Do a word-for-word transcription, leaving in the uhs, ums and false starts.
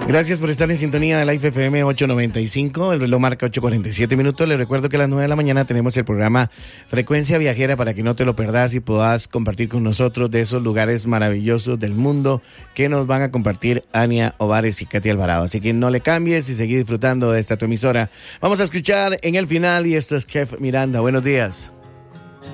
Gracias por estar en sintonía de Life F M ochocientos noventa y cinco. El reloj marca ocho cuarenta y siete minutos. Les recuerdo que a las nueve de la mañana tenemos el programa Frecuencia Viajera para que no te lo perdas y puedas compartir con nosotros de esos lugares maravillosos del mundo que nos van a compartir Ania Ovares y Katy Alvarado. Así que no le cambies y seguí disfrutando de esta tu emisora. Vamos a escuchar en el final y esto es Chef Miranda. Buenos días.